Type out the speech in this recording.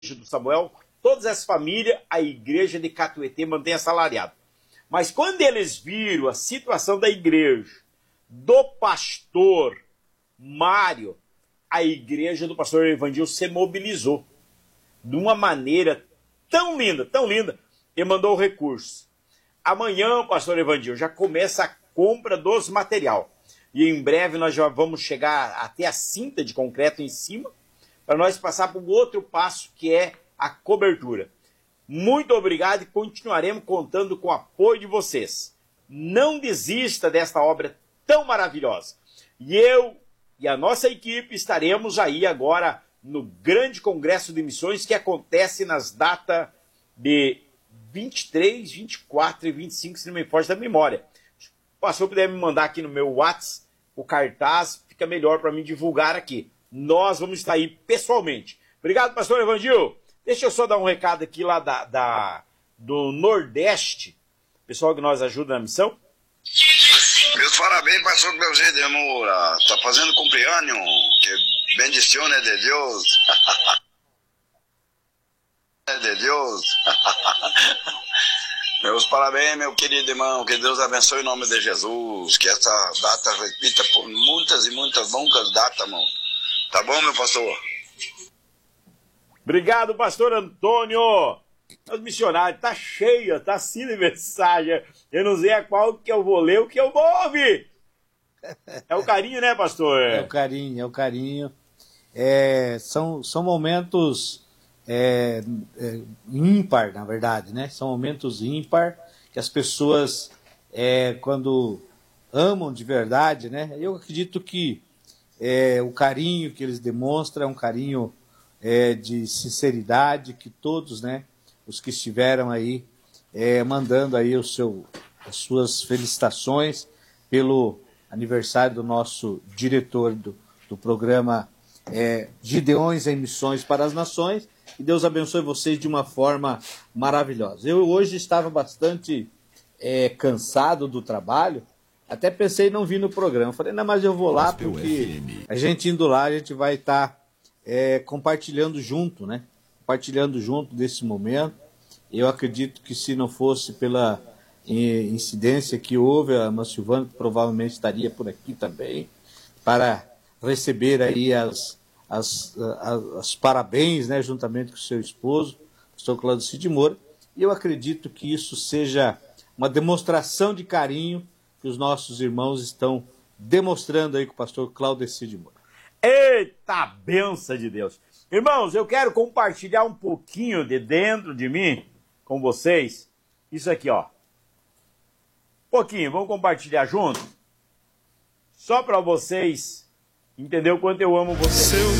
do Samuel, todas as famílias, a igreja de Catuete mantém assalariado. Mas quando eles viram a situação da igreja, do pastor Mário, a igreja do pastor Evandil se mobilizou de uma maneira tão linda, e mandou o recurso. Amanhã, pastor Evandil, já começa a compra dos material. E em breve nós já vamos chegar até a cinta de concreto em cima, para nós passar para o outro passo, que é a cobertura. Muito obrigado e continuaremos contando com o apoio de vocês. Não desista desta obra tão maravilhosa. E eu e a nossa equipe estaremos aí agora no grande congresso de missões que acontece nas datas de 23, 24 e 25, se não me foge da memória. O pastor puder me mandar aqui no meu WhatsApp o cartaz, fica melhor para mim divulgar aqui. Nós vamos estar aí pessoalmente. Obrigado, pastor Evandil. Deixa eu só dar um recado aqui lá do Nordeste, pessoal que nós ajuda na missão. Meus parabéns, pastor Belzé de Moura. Está fazendo cumpleaños. Que bendiciones de Deus. De Deus. Meus parabéns, meu querido irmão. Que Deus abençoe em nome de Jesus. Que essa data repita por muitas e muitas longas datas, irmão. Tá bom, meu pastor? Obrigado, pastor Antônio. Os missionários, tá cheia, tá assim de mensagem. Eu não sei a qual que eu vou ler, o que eu vou ouvir. É o carinho, né, pastor? É o carinho. São momentos ímpar, na verdade, né? São momentos ímpar que as pessoas, quando amam de verdade, né? Eu acredito que o carinho que eles demonstram é um carinho de sinceridade, que todos, né, os que estiveram aí mandando aí as suas felicitações pelo aniversário do nosso diretor do programa Gideões em Missões para as Nações, e Deus abençoe vocês de uma forma maravilhosa. Eu hoje estava bastante cansado do trabalho, até pensei em não vir no programa. Falei, não, mas eu vou lá porque a gente indo lá, a gente vai estar compartilhando junto, né? Compartilhando junto desse momento. Eu acredito que se não fosse pela incidência que houve, a irmã Silvana provavelmente estaria por aqui também, para receber aí as parabéns, né? Juntamente com o seu esposo, o pastor Claudecir de Moura. E eu acredito que isso seja uma demonstração de carinho que os nossos irmãos estão demonstrando aí com o pastor Claudecir de Moura. Eita, benção de Deus. Irmãos, eu quero compartilhar um pouquinho de dentro de mim com vocês. Isso aqui, ó. Pouquinho, vamos compartilhar junto? Só para vocês entenderem o quanto eu amo vocês.